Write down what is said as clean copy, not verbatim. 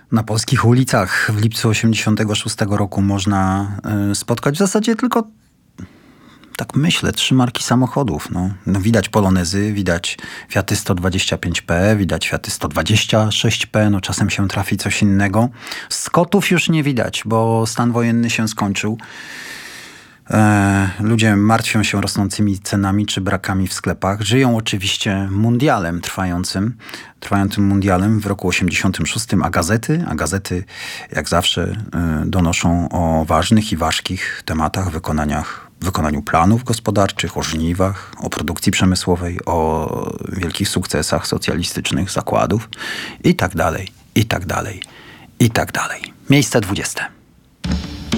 Na polskich ulicach w lipcu 86 roku można spotkać w zasadzie tylko, tak myślę, 3 marki samochodów. No widać Polonezy, widać Fiaty 125P, widać Fiaty 126P, no czasem się trafi coś innego. Scottów już nie widać, bo stan wojenny się skończył. Ludzie martwią się rosnącymi cenami czy brakami w sklepach. Żyją oczywiście mundialem trwającym mundialem w roku 86, a gazety jak zawsze donoszą o ważnych i ważkich tematach, wykonaniu planów gospodarczych, o żniwach, o produkcji przemysłowej, o wielkich sukcesach socjalistycznych zakładów i tak dalej, i tak dalej, i tak dalej. Miejsce 20.